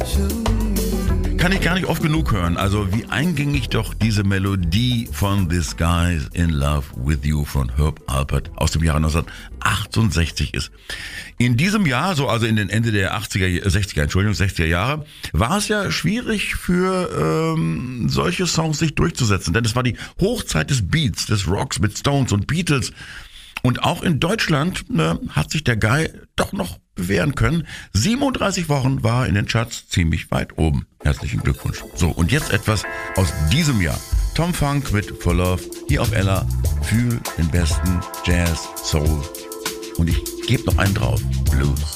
Kann ich gar nicht oft genug hören. Also wie eingängig doch diese Melodie von This Guy's in Love with You von Herb Alpert aus dem Jahre 1968 ist. In diesem Jahr, so also in den Ende der 60er Jahre, war es ja schwierig für solche Songs sich durchzusetzen. Denn es war die Hochzeit des Beats, des Rocks mit Stones und Beatles. Und auch in Deutschland hat sich der Guy doch noch bewähren können. 37 Wochen war er in den Charts ziemlich weit oben. Herzlichen Glückwunsch. So, und jetzt etwas aus diesem Jahr. Tom Funk mit For Love, hier auf Ella. Fühl den besten Jazz, Soul. Und ich gebe noch einen drauf. Blues.